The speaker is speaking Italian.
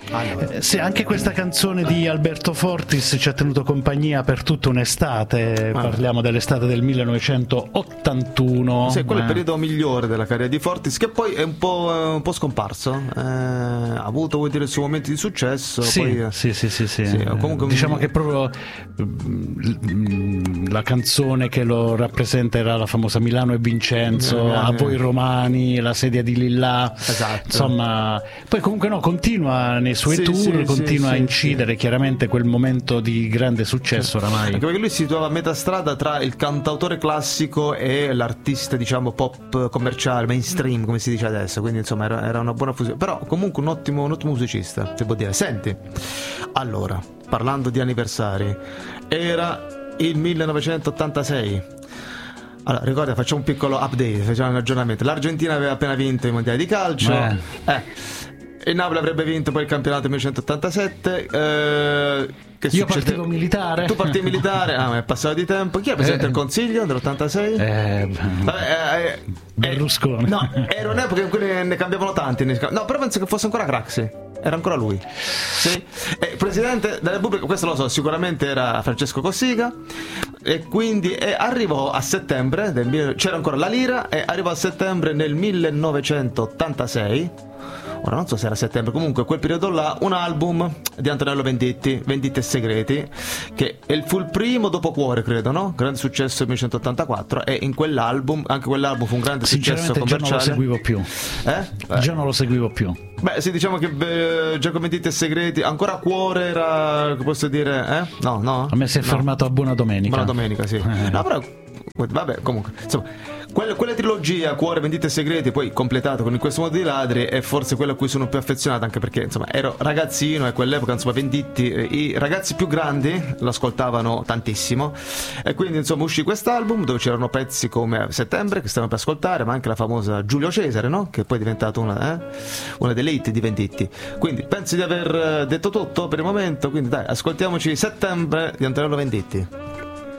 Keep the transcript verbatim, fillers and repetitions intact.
Allora. Eh, sì, anche questa canzone di Alberto Fortis ci ha tenuto compagnia per tutta un'estate. Ah. Parliamo dell'estate del millenovecentottantuno. Sì, quello eh. è il periodo migliore della carriera di Fortis, che poi è un po', un po' scomparso. Eh, ha avuto, vuol dire, i suoi momenti di successo. Sì, poi, sì, sì, sì, sì. sì, comunque, diciamo che proprio la canzone che lo rappresenta era la famosa Milano e Vincenzo, eh, A voi romani, La sedia di Lillà. Esatto. Insomma, poi comunque no, continua nei suoi sì, tour, sì, continua sì, a incidere, sì. chiaramente quel momento di grande successo oramai. Anche perché lui si trova a metà strada tra il cantautore classico e l'artista, diciamo, pop commerciale, mainstream, come si dice adesso. Quindi insomma era, era una buona fusione. Però comunque un ottimo, un ottimo musicista, si può dire. Senti, allora, parlando di anniversari, era il millenovecentottantasei. Allora, ricorda, facciamo un piccolo update, facciamo un aggiornamento. L'Argentina aveva appena vinto i mondiali di calcio. Eh. eh. Il Napoli avrebbe vinto poi il campionato nel millenovecentottantasette. Eh, che Io succede? partivo militare. Tu partivi militare? Ah, ma è passato di tempo. Chi è presidente del Eh. Consiglio nell'ottantasei? Eh, Vabbè, eh, eh, Berlusconi. No, era un'epoca in cui ne, ne cambiavano tanti. Ne, no, però penso che fosse ancora Craxi. Era ancora lui. Sì. E Presidente della Repubblica, questo lo so, sicuramente era Francesco Cossiga. E quindi e arrivò a settembre del, c'era ancora la lira, e arrivò a settembre nel millenovecentottantasei. Ora non so se era settembre, comunque quel periodo là, un album di Antonello Venditti, Venditti e Segreti, che fu il primo dopo Cuore, credo, no? Grande successo nel millenovecentottantaquattro, e in quell'album, anche quell'album fu un grande successo commerciale. Già non lo seguivo più. Eh? Eh. Già non lo seguivo più. Beh, sì, diciamo che beh, Giacomo Venditti e Segreti, ancora Cuore era, che posso dire, eh? No, no. A me si è no. fermato a Buona Domenica. Buona Domenica, sì. Eh. No, però vabbè, comunque, insomma, quella, quella trilogia Cuore, Venditti e Segreti, poi completato con In questo modo di ladri, è forse quella a cui sono più affezionato, anche perché insomma ero ragazzino e a quell'epoca insomma Venditti, eh, i ragazzi più grandi lo ascoltavano tantissimo, e quindi insomma uscì quest'album dove c'erano pezzi come Settembre, che stavamo per ascoltare, ma anche la famosa Giulio Cesare, no? Che poi è diventata una, eh? una delle hit di Venditti. Quindi penso di aver detto tutto per il momento, quindi dai, ascoltiamoci Settembre di Antonello Venditti.